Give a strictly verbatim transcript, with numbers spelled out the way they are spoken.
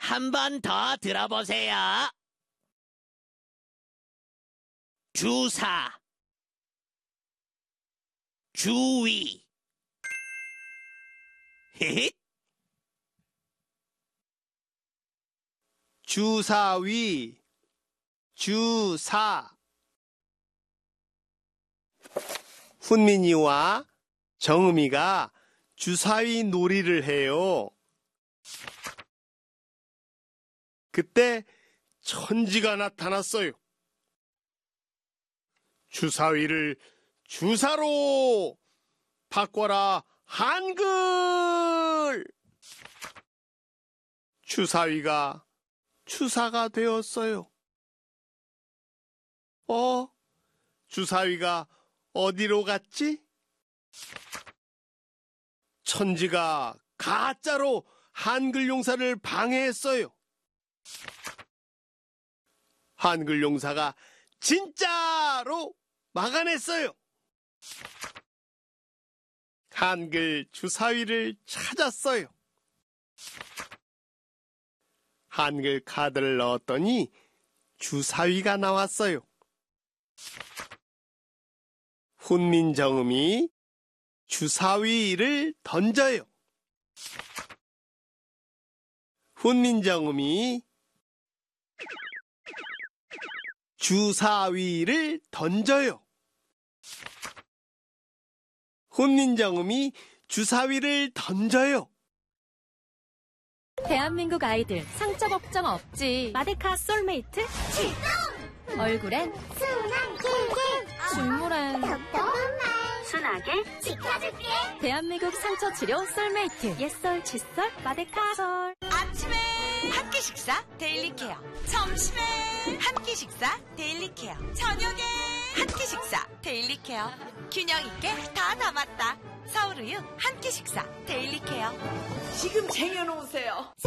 한 번 더 들어보세요. 주사, 주위. 헤헤. 주사위, 주사. 훈민이와 정음이가 주사위 놀이를 해요. 그때 천지가 나타났어요. 주사위를 주사로 바꿔라 한글! 주사위가 주사가 되었어요. 어? 주사위가 어디로 갔지? 천지가 가짜로 한글 용사를 방해했어요. 한글 용사가 진짜로 막아냈어요. 한글 주사위를 찾았어요. 한글 카드를 넣었더니 주사위가 나왔어요. 훈민정음이 주사위를 던져요. 훈민정음이 주사위를 던져요. 훈민정음이 주사위를 던져요. 대한민국 아이들 상처 걱정 없지. 마데카 솔메이트 칠. 얼굴엔 순한 길길 줄무엔 답답한 말 순하게 지켜줄게. 대한민국 상처 치료 솔메이트. 옛설 칫솔 마데카 솔. 아침에 한 끼 식사 데일리 케어, 점심에 한 끼 식사 데일리 케어, 저녁에 한 끼 식사 데일리 케어. 균형 있게 다 담았다. 서울우유 한 끼 식사 데일리 케어. 지금 쟁여놓으세요.